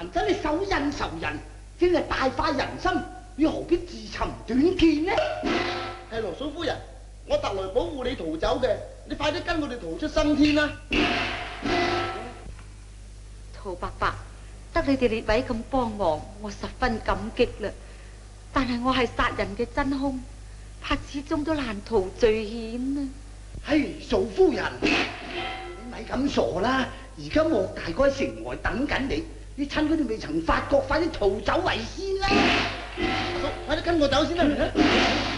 凡真係手印仇人，先係大快人心，你何必自尋短見呢？ 係羅嫂夫人，我特來保護你逃走嘅，你快啲跟我哋逃出生天啦！ 陶伯伯，得你哋列位咁幫忙，我十分感激啦。但係我係殺人嘅真兇，怕始終都難逃罪險啊！ 唉，嫂夫人，你咪咁傻啦！而家莫大哥喺城外等緊你，你趁佢哋未曾發覺，快啲逃走為先啦！ 快啲跟我走先啦！